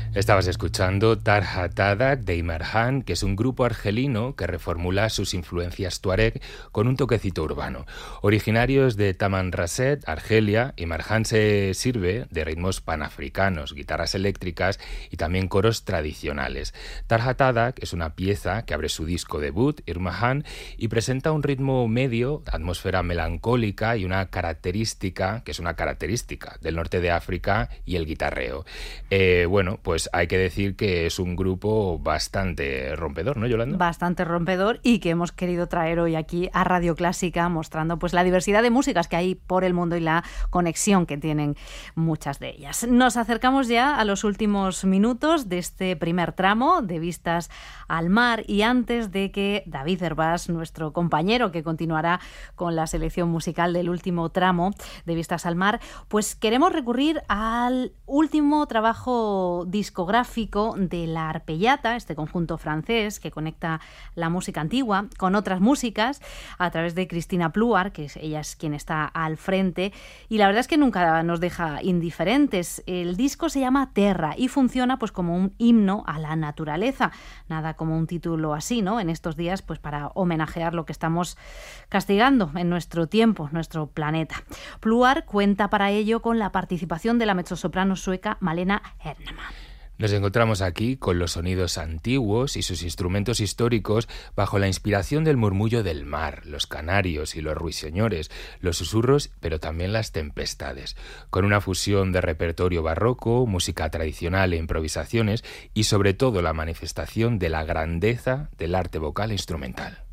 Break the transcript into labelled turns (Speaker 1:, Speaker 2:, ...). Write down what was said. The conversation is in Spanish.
Speaker 1: Estabas escuchando Tarja Tadak de Imarhan, que es un grupo argelino que reformula sus influencias tuareg con un toquecito urbano. Originarios de Tamanrasset, Argelia, Imarhan se sirve de ritmos panafricanos, guitarras eléctricas y también coros tradicionales. Tarja Tadak es una pieza que abre su disco debut, Irmahan, y presenta un ritmo medio, atmósfera melancólica y una característica del norte de África y el guitarreo. Pues hay que decir que es un grupo bastante rompedor, ¿no, Yolanda?
Speaker 2: Bastante rompedor y que hemos querido traer hoy aquí a Radio Clásica, mostrando pues la diversidad de músicas que hay por el mundo y la conexión que tienen muchas de ellas. Nos acercamos ya a los últimos minutos de este primer tramo de Vistas al Mar, y antes de que David Hervás, nuestro compañero que continuará con la selección musical del último tramo de Vistas al Mar, pues queremos recurrir al último trabajo discográfico de la Arpellata, este conjunto francés que conecta la música antigua con otras músicas a través de Cristina Pluar, que ella es quien está al frente, y la verdad es que nunca nos deja indiferentes. El disco se llama Terra y funciona pues como un himno a la naturaleza, nada como un título así, ¿no? En estos días, pues para homenajear lo que estamos castigando en nuestro tiempo, nuestro planeta. Pluar cuenta para ello con la participación de la mezzosoprano sueca Malena Erdmann.
Speaker 1: Nos encontramos aquí con los sonidos antiguos y sus instrumentos históricos bajo la inspiración del murmullo del mar, los canarios y los ruiseñores, los susurros, pero también las tempestades, con una fusión de repertorio barroco, música tradicional e improvisaciones y sobre todo la manifestación de la grandeza del arte vocal e instrumental.